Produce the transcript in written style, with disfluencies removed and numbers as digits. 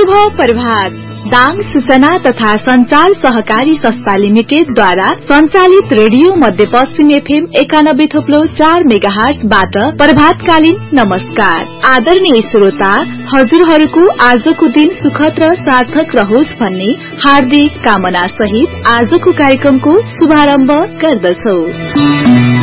शुभ प्रभात। दाङ सूचना तथा संचार सहकारी संस्था लिमिटेडद्वारा सञ्चालित रेडियो मध्यपश्चिम एफएम 91.4 मेगाहर्ज बाट प्रभातकालीन नमस्कार। आदरणीय श्रोता, हजुरहरूको आजको दिन सुखद र सार्थक रहोस् भन्ने हार्दिक कामना सहित आजको कार्यक्रमको शुभारम्भ गर्दछौ।